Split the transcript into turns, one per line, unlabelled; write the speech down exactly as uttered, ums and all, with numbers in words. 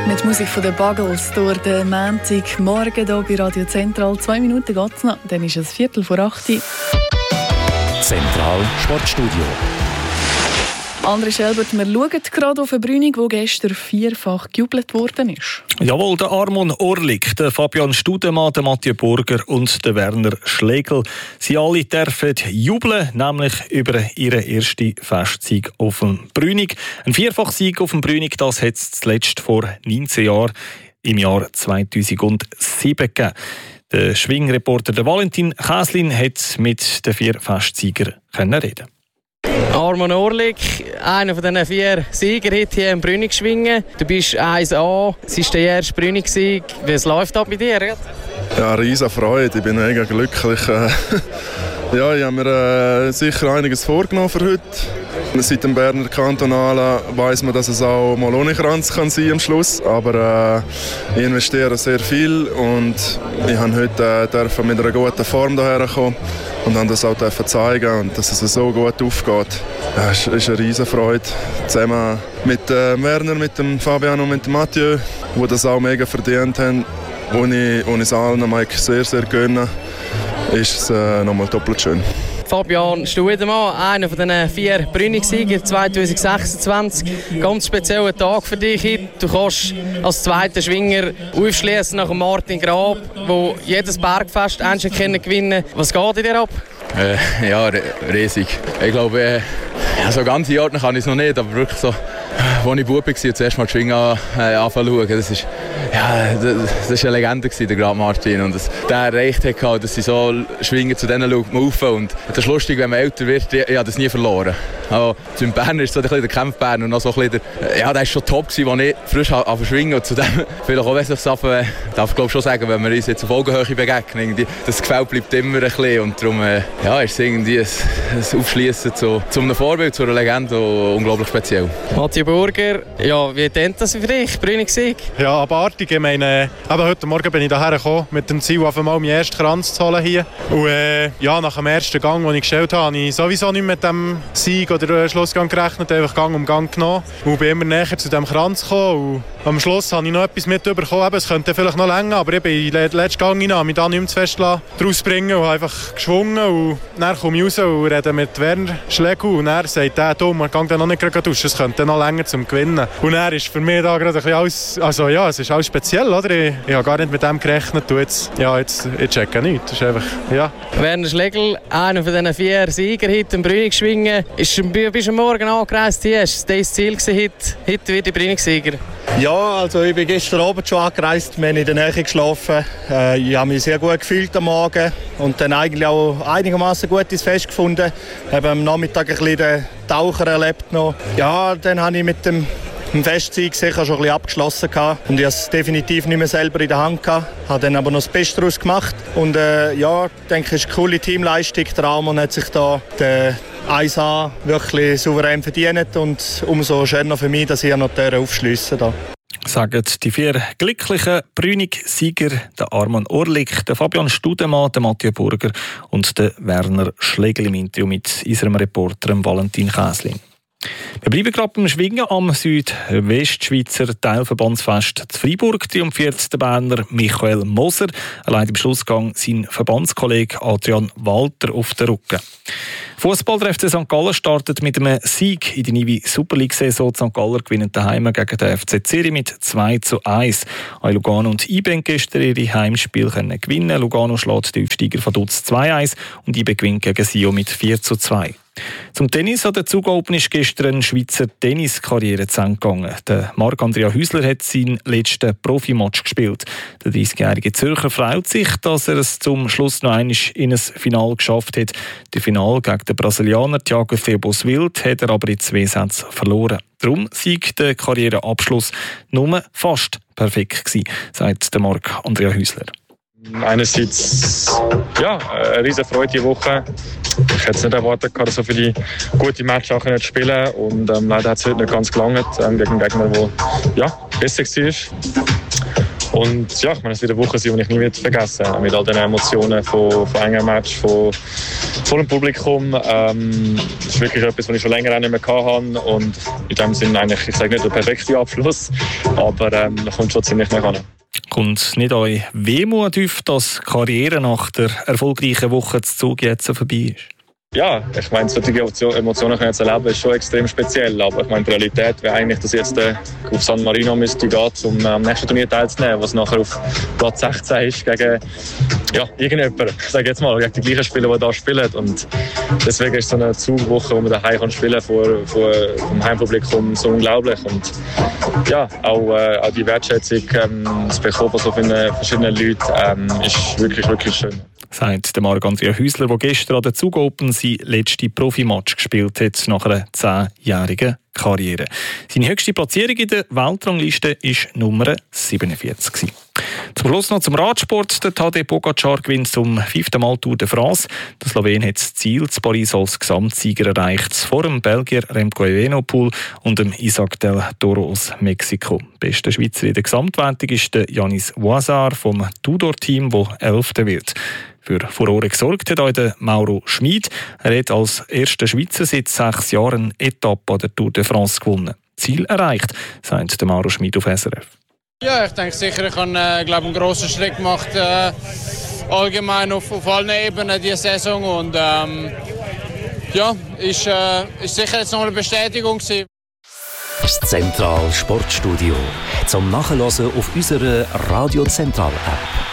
Mit Musik von den Buggles durch den Montagmorgen hier bei Radio Zentral. Zwei Minuten geht es noch, dann ist es Viertel vor acht.
Zentral Sportstudio.
André Schelbert, wir schauen gerade auf eine Brünig, die gestern vierfach gejubelt worden ist.
Jawohl, der Armon Orlik, der Fabian Studemann, der Mathieu Burger und der Werner Schlegel. Sie alle dürfen jubeln, nämlich über ihren ersten Festsieg auf dem Brünig. Ein Vierfachsieg auf dem Brünig, das hat es zuletzt vor neunzehn Jahren im Jahr zweitausendsieben gegeben. Der Schwingreporter Valentin Käslin hat mit den vier Festsiegern reden.
Armon Orlik, einer von diesen vier Siegern hier im Brünig schwingen. Du bist eins A, es ist der erste Brünig-Sieg. Wie läuft das bei dir?
Ja, riesen Freude, ich bin mega glücklich. Ja, ich habe mir äh, sicher einiges vorgenommen für heute. Seit dem Berner Kantonalen weiss man, dass es auch mal ohne Kranz kann sein am Schluss. Aber äh, ich investiere sehr viel und ich habe heute äh, mit einer guten Form hierher kommen und dann das auch zeigen und dass es so gut aufgeht. Ja, es ist eine riesen Freude. Zusammen mit äh, Werner, mit dem Fabian und mit dem Mathieu, die das auch mega verdient haben, ohne, ohne es allen sehr, sehr gönnen, ist es äh, nochmal doppelt schön.
Fabian Studemann, einer von den vier Brünig-Siegern zwanzig sechsundzwanzig. Ganz spezieller Tag für dich. Du kannst als zweiter Schwinger aufschließen nach Martin Grab, der jedes Bergfest Menschen gewinnen. Was geht in dir ab?
Äh, ja, riesig. Ich glaube, äh, ja, so ganz Jahren kann ich es noch nicht, aber wirklich so, als ich Bub war, zuerst mal die Schwingen äh, anfangen zu schauen. Das ist, ja, das, das war eine Legende, der Grab Martin. Und das, der erreicht hat, dass sie so Schwingen zu denen schaut. Und das ist lustig, wenn man älter wird, ich, ich habe das nie verloren. Also, zum Berner ist so ein bisschen der Kampfberner und noch so ein bisschen der, ja, der war schon top gewesen, als ich frisch an verschwingen. Und zu dem, vielleicht auch, wenn ich es darf ich schon sagen, wenn wir uns jetzt auf Augenhöhe begegnen, das Gefühl bleibt immer ein bisschen. Und darum äh, ja, ist es irgendwie ein, ein Aufschließen zu, zu einem Vorbild, zu einer Legende, unglaublich speziell.
Mathieu Burger, ja, wie denkt das für dich, Brünig-Sieg?
Ja, abartig. Ich meine, aber heute Morgen bin ich hierher gekommen mit dem Ziel, auf einmal meinen ersten Kranz zu holen hier. Und äh, ja, nach dem ersten Gang, den ich gestellt habe, habe ich sowieso nicht mit dem Sieg oder Schlussgang gerechnet, einfach Gang um Gang genommen und bin immer näher zu diesem Kranz gekommen. Und am Schluss habe ich noch etwas mitbekommen, es könnte vielleicht noch länger, aber ich bin in den letzten Gang hinein, mich da nicht mehr zu fest daraus bringen und einfach geschwungen. Und dann komme ich raus und rede mit Werner Schlegel und er sagt, der dumm, man kann dann noch nicht gerade duschen, es könnte noch länger zum Gewinnen. Und er ist für mich da gerade ein bisschen alles, also ja, es ist alles speziell, oder? Ich, ich habe gar nicht mit dem gerechnet und jetzt, ja, jetzt, ich checke nichts, das ist einfach, ja.
Werner Schlegel, einer von diesen vier Siegern heute im Brünig schwingen, ist, bist du morgen angereist hier, ist das Ziel gewesen, heute, heute wird die Brünig-Sieger?
Ja, also ich bin gestern Abend schon angereist, wir haben in der Nähe geschlafen. Äh, ich habe mich sehr gut gefühlt am Morgen und dann eigentlich auch einigermaßen gutes Fest gefunden. Ich habe am Nachmittag ein bisschen den Taucher erlebt noch. Ja, dann habe ich mit dem Im Festsieg sicher schon ein bisschen abgeschlossen gehabt. Und ich hatte es definitiv nicht mehr selber in der Hand gehabt. Habe dann aber noch das Beste daraus gemacht. Und äh, ja, ich denke, es ist eine coole Teamleistung. Der Armon hat sich da den eins A wirklich souverän verdient. Und umso schöner für mich, dass ich noch aufschliessen darf.
Sagen die vier glücklichen Brünig-Sieger, der Armon Orlik, der Fabian Studemann, der Mathieu Burger und der Werner Schlegel im Interview mit unserem Reporter Valentin Käslin. Wir bleiben gerade beim Schwingen am Südwestschweizer Teilverbandsfest zu Freiburg. Triumphiert der Berner Michael Moser. Allein im Schlussgang sein Verbandskollege Adrian Walter auf den Rücken. Fußball der F C Sankt Gallen startet mit einem Sieg in die neue Super League-Saison. Die Sankt Galler gewinnen daheim gegen den F C Zürich mit zwei zu eins. Auch Lugano und I B E gestern ihre Heimspiele können gewinnen. Lugano schlägt die Aufsteiger von Dutz zwei eins und I B E gewinnt gegen Sio mit vier zu zwei. Zum Tennis an der Zug Open ist gestern eine Schweizer Tenniskarriere zu Ende gegangen. Der Marc-Andrea Hüsler hat seinen letzten Profimatch gespielt. Der dreißigjährige Zürcher freut sich, dass er es zum Schluss noch einmal in ein Finale geschafft hat. Das Finale gegen den Brasilianer Thiago Thebos Wild hat er aber in zwei Sätzen verloren. Darum sei der Karriereabschluss nur fast perfekt gewesen, sagt der Marc-Andrea Hüsler.
Einerseits ja, eine riesige Freude die Woche. Ich hätte es nicht erwartet, dass so viele gute Matches auch nicht spielen und ähm, leider hat es heute nicht ganz gelangt ähm, gegen einen Gegner, der ja, besser war. Und ja, ich meine, es wird eine Woche sein, die ich nie vergessen werde. Mit all den Emotionen von, von einem Match, von vor dem Publikum. Ähm, das ist wirklich etwas, was ich schon länger auch nicht mehr hatte. Und in dem Sinne eigentlich, ich sage nicht der perfekte Abschluss, aber ähm, da kommt schon ziemlich nah ran.
Kommt nicht euch Wehmut auf, dass die Karriere nach der erfolgreichen Woche zu Zug jetzt vorbei ist?
Ja, ich meine, solche Emotionen können jetzt erleben, ist schon extrem speziell. Aber ich meine, die Realität wäre eigentlich, dass jetzt äh, auf San Marino müsste gehen, um äh, am nächsten Turnier teilzunehmen, was nachher auf Platz sechzehn ist, gegen ja, irgendjemanden. Ich sage jetzt mal, gegen die gleichen Spieler, die da spielen. Und deswegen ist so eine Zugwoche, wo man daheim kann spielen vor, vor vom Heimpublikum, so unglaublich. Und ja, auch, äh, auch die Wertschätzung ähm, zu bekommen von so verschiedenen Leuten, ähm, ist wirklich, wirklich schön.
Sagt der Marc-André Häusler, der gestern an der Zug Open sein letztes Profimatch gespielt hat, nach einer zehnjährigen Karriere. Seine höchste Platzierung in der Weltrangliste war Nummer siebenundvierzig. Zum Schluss noch zum Radsport. Der Tadej Pogačar gewinnt zum fünften Mal Tour de France. Der Slowen hat das Ziel zu Paris als Gesamtsieger erreicht, vor dem Belgier Remco Evenepoel und dem Isaac del Toro aus Mexiko. Bester Schweizer in der Gesamtwertung ist der Yanis Voisard vom Tudor-Team, der Elfter wird. Für Furore gesorgt hat auch der Mauro Schmid. Er hat als erster Schweizer seit sechs Jahren eine Etappe an der Tour de France gewonnen. Ziel erreicht, sagt der Mauro Schmid auf S R F.
Ja, ich denke sicher, ich habe äh, glaub, einen grossen Schritt gemacht, äh, allgemein auf, auf allen Ebenen diese Saison. Und ähm, ja, ist, äh, ist sicher jetzt noch eine Bestätigung gewesen.
Das Zentral Sportstudio zum Nachhören auf unserer Radio Zentral App.